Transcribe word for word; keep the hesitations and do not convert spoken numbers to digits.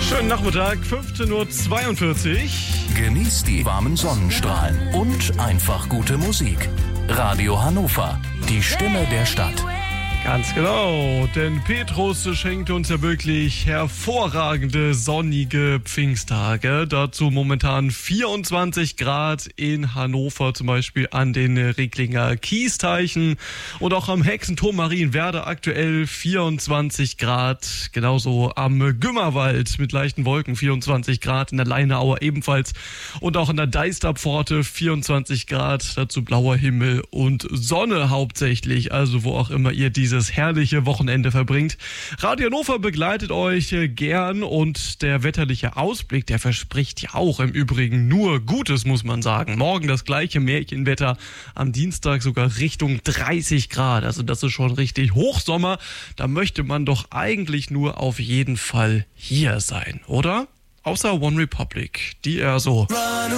Schönen Nachmittag, fünfzehn Uhr zweiundvierzig. Genießt die warmen Sonnenstrahlen und einfach gute Musik. Radio Hannover, die Stimme der Stadt. Ganz genau, denn Petrus schenkt uns ja wirklich hervorragende sonnige Pfingsttage. Dazu momentan vierundzwanzig Grad in Hannover, zum Beispiel an den Ricklinger Kiesteichen. Und auch am Hexenturm Marienwerder aktuell vierundzwanzig Grad. Genauso am Gümmerwald mit leichten Wolken vierundzwanzig Grad, in der Leineauer ebenfalls. Und auch in der Deisterpforte vierundzwanzig Grad. Dazu blauer Himmel und Sonne hauptsächlich. Also wo auch immer ihr diese das herrliche Wochenende verbringt. Radio Hannover begleitet euch gern und der wetterliche Ausblick, der verspricht ja auch im Übrigen nur Gutes, muss man sagen. Morgen das gleiche Märchenwetter, am Dienstag sogar Richtung dreißig Grad. Also das ist schon richtig Hochsommer. Da möchte man doch eigentlich nur auf jeden Fall hier sein, oder? Außer One Republic, die eher so